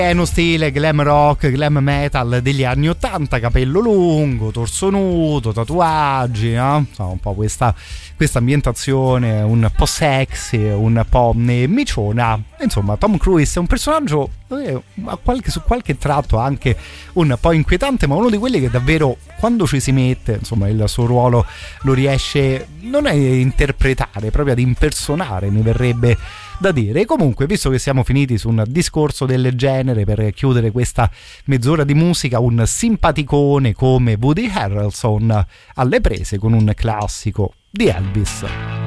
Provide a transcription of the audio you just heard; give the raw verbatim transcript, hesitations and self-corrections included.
È uno stile glam rock, glam metal degli anni ottanta, capello lungo, torso nudo, tatuaggi, no? Insomma, un po' questa, questa ambientazione un po' sexy, un po' miciona. Insomma, Tom Cruise è un personaggio eh, a qualche, su qualche tratto anche un po' inquietante, ma uno di quelli che davvero, quando ci si mette, insomma, il suo ruolo lo riesce non a interpretare, proprio ad impersonare, mi verrebbe da dire. Comunque, visto che siamo finiti su un discorso del genere, per chiudere questa mezz'ora di musica, un simpaticone come Woody Harrelson alle prese con un classico di Elvis.